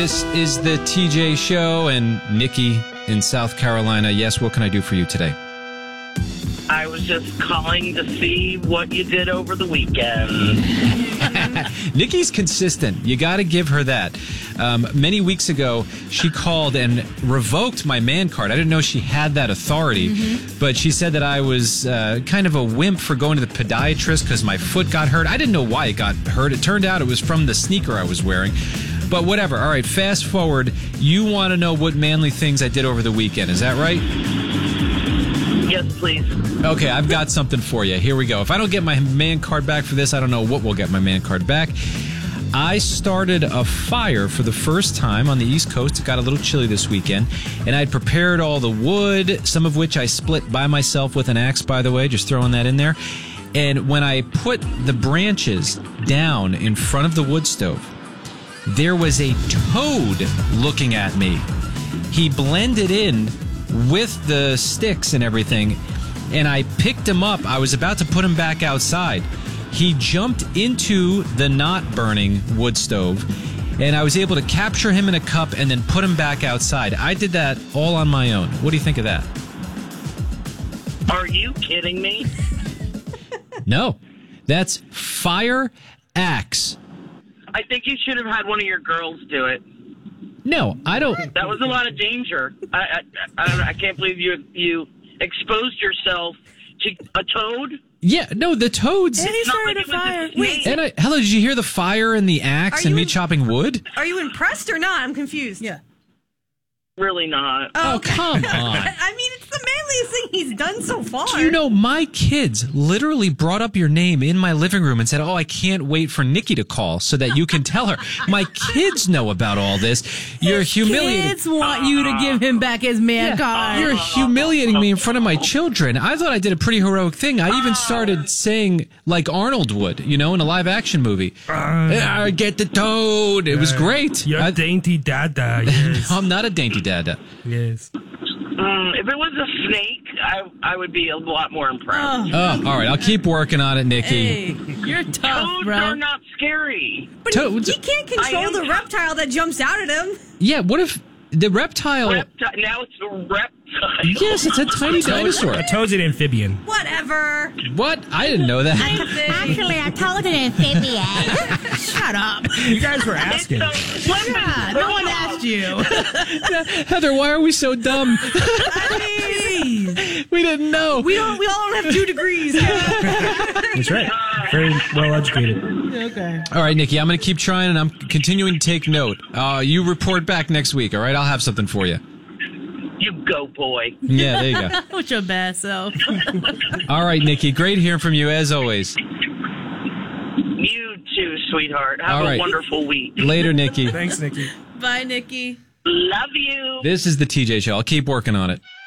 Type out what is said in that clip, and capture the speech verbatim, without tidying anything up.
This is the T J Show, and Nikki in South Carolina. Yes, what can I do for you today? I was just calling to see what you did over the weekend. Nikki's consistent. You got to give her that. Um, many weeks ago, she called and revoked my man card. I didn't know she had that authority, mm-hmm. but she said that I was uh, kind of a wimp for going to the podiatrist because my foot got hurt. I didn't know why it got hurt. It turned out it was from the sneaker I was wearing. But whatever. All right, fast forward. You want to know what manly things I did over the weekend. Is that right? Yes, please. Okay, I've got something for you. Here we go. If I don't get my man card back for this, I don't know what will get my man card back. I started a fire for the first time on the East Coast. It got a little chilly this weekend, and I'd prepared all the wood, some of which I split by myself with an axe, by the way, just throwing that in there. And when I put the branches down in front of the wood stove, there was a toad looking at me. He blended in with the sticks and everything, and I picked him up. I was about to put him back outside. He jumped into the not burning wood stove, and I was able to capture him in a cup and then put him back outside. I did that all on my own. What do you think of that? Are you kidding me? No. That's fire axe. I think you should have had one of your girls do it. No, I don't. That was a lot of danger. I I, I, don't, I can't believe you you exposed yourself to a toad. Yeah, no, the toads. And he started like a fire. A Wait, and I, hello, did you hear the fire and the axe Are and you me in- chopping wood? are you impressed or not? I'm confused. Yeah. Really not. Oh, okay. come on. I mean, it's the manliest thing he's done so far. Do you know, my kids literally brought up your name in my living room and said, oh, I can't wait for Nikki to call so that you can tell her. My kids know about all this. You're humiliating. Kids want you to give him back his man card. You're humiliating me in front of my children. I thought I did a pretty heroic thing. I even started saying like Arnold would, you know, in a live action movie. Uh, get the toad. It was great. You're I, dainty dada. Yes. I'm not a dainty dada. Yes. Mm, if it was a snake, I I would be a lot more impressed. Oh, all right. I'll keep working on it, Nikki. Hey, you're tough, Toads bro. are not scary. But Toads- he can't I control am the t- reptile that jumps out at him. Yeah, what if the reptile... Reptile. Now it's a reptile. Yes, it's a tiny dinosaur. A toad's an amphibian. Whatever. What? I didn't know that. Actually, I told an amphibian. Shut up. You guys were asking. It's so, Yeah, no one asked you. Heather, why are we so dumb? I mean, We didn't know. we don't. We all don't have two degrees. That's right. Very well educated. Okay. All right, Nikki, I'm going to keep trying, and I'm continuing to take note. Uh, you report back next week, all right? I'll have something for you. You go, boy. Yeah, there you go. What's your best self? All right, Nikki, great hearing from you, as always. You too, sweetheart. Have All a right. wonderful week. Later, Nikki. Thanks, Nikki. Bye, Nikki. Love you. This is the T J Show. I'll keep working on it.